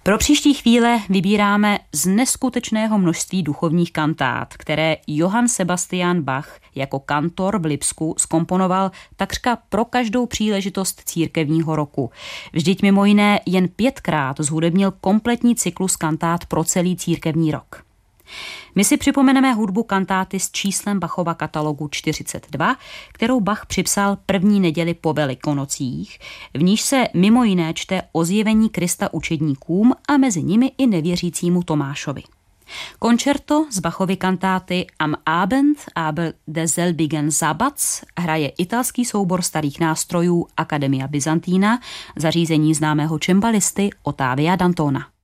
Pro příští chvíle vybíráme z neskutečného množství duchovních kantát, které Johann Sebastian Bach jako kantor v Lipsku zkomponoval takřka pro každou příležitost církevního roku. Vždyť mimo jiné jen 5krát zhudebnil kompletní cyklus kantát pro celý církevní rok. My si připomeneme hudbu kantáty s číslem Bachova katalogu 42, kterou Bach připsal první neděli po Velikonocích, v níž se mimo jiné čte o zjevení Krista učedníkům a mezi nimi i nevěřícímu Tomášovi. Koncerto z Bachovy kantáty Am Abend aber desselbigen Sabbats hraje italský soubor starých nástrojů Accademia Byzantina, zařízení známého cembalisty Ottavia Dantona.